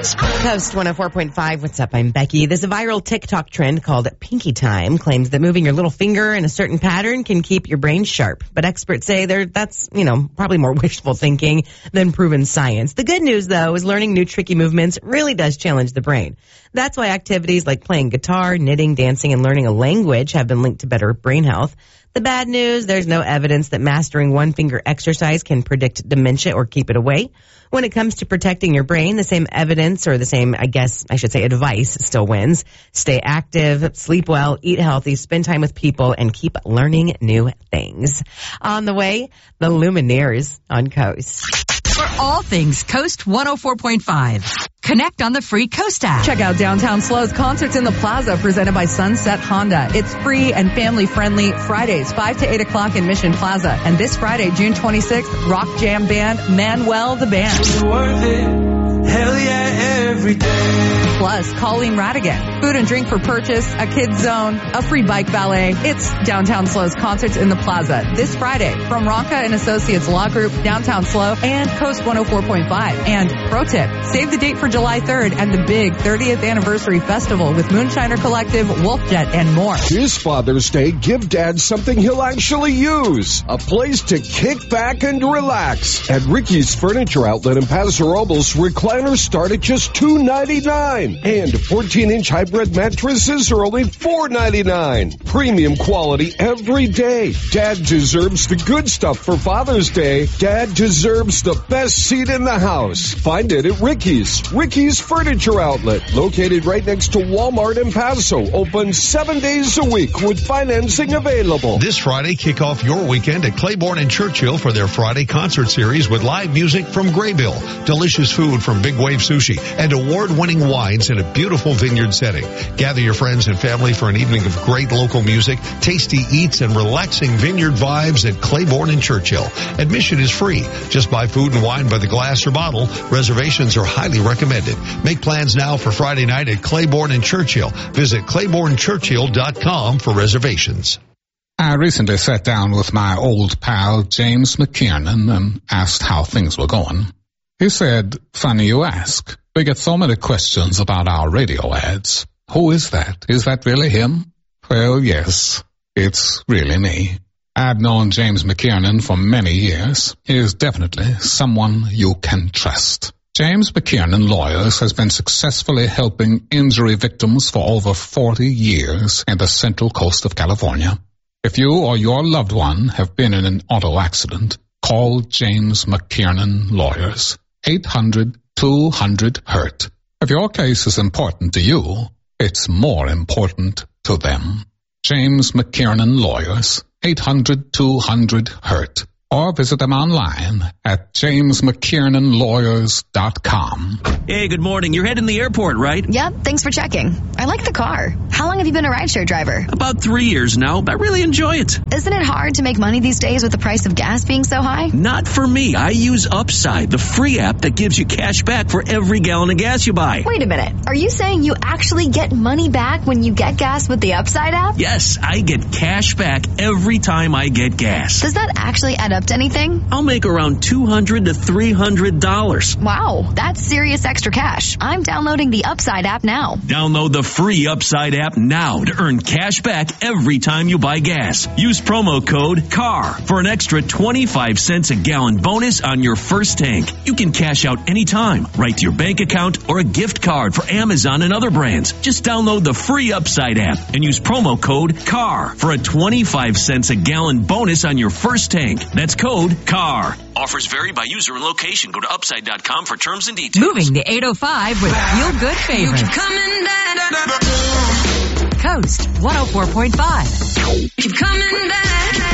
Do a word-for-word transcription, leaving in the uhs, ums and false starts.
Coast one oh four point five. What's up? I'm Becky. There's a viral TikTok trend called Pinky Time. Claims that moving your little finger in a certain pattern can keep your brain sharp. But experts say they're, that's, you know, probably more wishful thinking than proven science. The good news, though, is learning new tricky movements really does challenge the brain. That's why activities like playing guitar, knitting, dancing, and learning a language have been linked to better brain health. The bad news, there's no evidence that mastering one finger exercise can predict dementia or keep it away. When it comes to protecting your brain, the same evidence, or the same, I guess, I should say advice, still wins. Stay active, sleep well, eat healthy, spend time with people, and keep learning new things. On the way, the Lumineers on Coast. For all things Coast one oh four point five, connect on the free Coast app. Check out Downtown Slow's Concerts in the Plaza presented by Sunset Honda. It's free and family-friendly Fridays, five to eight o'clock in Mission Plaza. And this Friday, June twenty-sixth, rock jam band Manuel the Band. Worth it. Hell yeah, every day. Plus, Colleen Radigan. Food and drink for purchase, a kids zone, a free bike valet. It's Downtown Slow's Concerts in the Plaza this Friday from Ronca and Associates Law Group, Downtown Slow, and Coast one oh four point five. And pro tip, save the date for July third and the big thirtieth anniversary festival with Moonshiner Collective, Wolfjet, and more. This Father's Day, give Dad something he'll actually use. A place to kick back and relax. At Ricky's Furniture Outlet in Paso Robles, recliners start at just two ninety-nine. And fourteen-inch hybrid mattresses are only four ninety-nine. Premium quality every day. Dad deserves the good stuff for Father's Day. Dad deserves the best seat in the house. Find it at Ricky's. Ricky's Furniture Outlet. Located right next to Walmart in Paso. Open seven days a week with financing available. This Friday, kick off your weekend at Claiborne and Churchill for their Friday concert series with live music from Graybill, delicious food from Big Wave Sushi, and award-winning wines in a beautiful vineyard setting. Gather your friends and family for an evening of great local music, tasty eats, and relaxing vineyard vibes at Claiborne and Churchill. Admission is free. Just buy food and wine by the glass or bottle. Reservations are highly recommended. Make plans now for Friday night at Claiborne and Churchill. Visit claiborne churchill dot com for reservations. I recently sat down with my old pal James McKiernan and asked how things were going. He said, "Funny you ask. We get so many questions about our radio ads. Who is that? Is that really him?" Well, yes, it's really me. I've known James McKiernan for many years. He is definitely someone you can trust. James McKiernan Lawyers has been successfully helping injury victims for over forty years in the Central Coast of California. If you or your loved one have been in an auto accident, call James McKiernan Lawyers. eight hundred two hundred hurt. If your case is important to you, it's more important to them. James McKiernan Lawyers, eight hundred two hundred hurt. Or visit them online at james mckiernan lawyers dot com. Hey, good morning. You're heading to the airport, right? Yep, thanks for checking. I like the car. How long have you been a rideshare driver? About three years now, but I really enjoy it. Isn't it hard to make money these days with the price of gas being so high? Not for me. I use Upside, the free app that gives you cash back for every gallon of gas you buy. Wait a minute. Are you saying you actually get money back when you get gas with the Upside app? Yes, I get cash back every time I get gas. Does that actually add up to anything? I'll make around two hundred to three hundred dollars. Wow, that's serious extra cash. I'm downloading the Upside app now. Download the free Upside app now to earn cash back every time you buy gas. Use promo code C A R for an extra twenty-five cents a gallon bonus on your first tank. You can cash out anytime, right to your bank account or a gift card for Amazon and other brands. Just download the free Upside app and use promo code C A R for a twenty-five cents a gallon bonus on your first tank. That's code C A R. Offers vary by user and location. Go to upside dot com for terms and details. Moving to eight oh five with Feel Good Favorites. Coming down. Coast one oh four point five. Keep coming back.